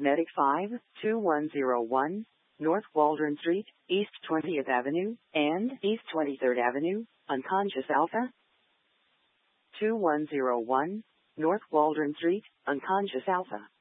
Medic 5-2101, North Waldron Street, East 20th Avenue, and East 23rd Avenue, unconscious Alpha. 2101, North Waldron Street, unconscious Alpha.